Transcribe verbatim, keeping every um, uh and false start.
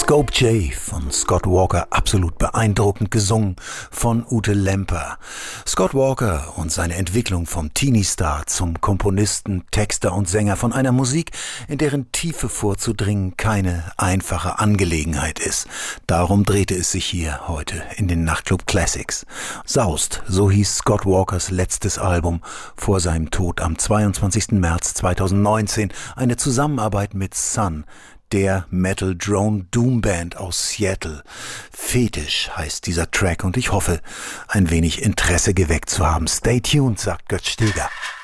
Scope J von Scott Walker, absolut beeindruckend gesungen von Ute Lemper. Scott Walker und seine Entwicklung vom Teenie-Star zum Komponisten, Texter und Sänger von einer Musik, in deren Tiefe vorzudringen keine einfache Angelegenheit ist. Darum drehte es sich hier heute in den Nachtclub Classics. Saust, so hieß Scott Walkers letztes Album vor seinem Tod am zweiundzwanzigsten März zweitausendneunzehn, eine Zusammenarbeit mit Sun, der Metal Drone Doom Band aus Seattle. Fetisch heißt dieser Track und ich hoffe, ein wenig Interesse geweckt zu haben. Stay tuned, sagt Götz Steger.